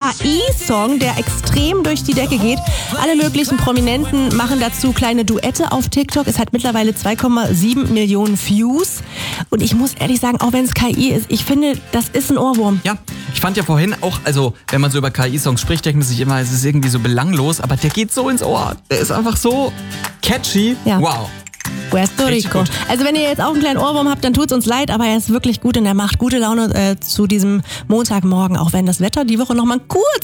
KI-Song, der extrem durch die Decke geht. Alle möglichen Prominenten machen dazu kleine Duette auf TikTok. Es hat mittlerweile 2,7 Millionen Views. Und ich muss ehrlich sagen, auch wenn es KI ist, ich finde, das ist ein Ohrwurm. Ja, ich fand ja vorhin auch, also wenn man so über KI-Songs spricht, denkt man sich immer, es ist irgendwie so belanglos, aber der geht so ins Ohr. Der ist einfach so catchy. Ja. Wow. Puerto Rico. Also wenn ihr jetzt auch einen kleinen Ohrwurm habt, dann tut's uns leid, aber er ist wirklich gut und er macht gute Laune zu diesem Montagmorgen, auch wenn das Wetter die Woche noch mal kurz